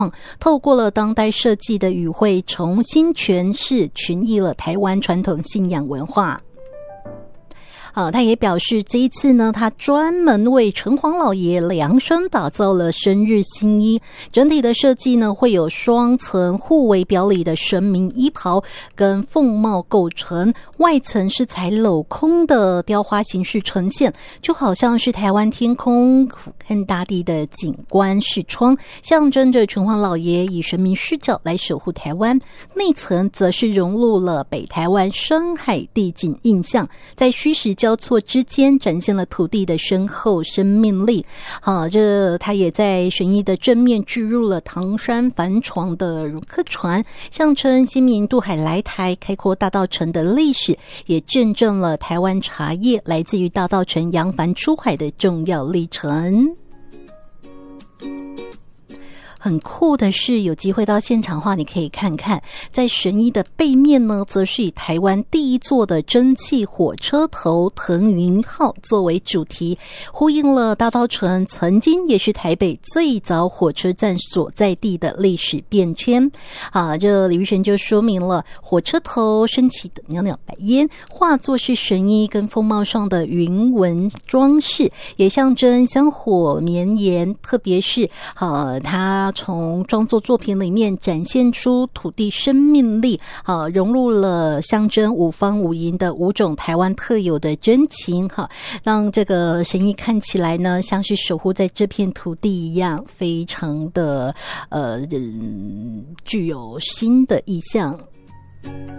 透过了当代设计的语汇，重新诠释群译了台湾传统信仰文化。他也表示这一次呢，他专门为城隍老爷量身打造了生日新衣，整体的设计呢会有双层互为表里的神明衣袍跟凤帽构成，外层是采镂空的雕花形式呈现，就好像是台湾天空俯瞰大地的景观视窗，象征着城隍老爷以神明视角来守护台湾。内层则是融入了北台湾山海地景印象，在虚实交错之间展现了土地的深厚生命力。这它也在神衣的正面置入了唐山帆船的如客船，象征先民渡海来台开阔大稻埕的历史，也见证了台湾茶叶来自于大稻埕扬帆出海的重要历程。很酷的是，有机会到现场的话，你可以看看，在神衣的背面呢，则是以台湾第一座的蒸汽火车头腾云号作为主题，呼应了大稻埕曾经也是台北最早火车站所在地的历史变迁。这李玉璇就说明了火车头升起的袅袅白烟，化作是神衣跟风帽上的云纹装饰，也象征香火绵延，特别是它从创作作品里面展现出土地生命力，融入了象征五方五营的5种台湾特有的真情，让这个神衣看起来呢像是守护在这片土地一样，非常的具有新的意象。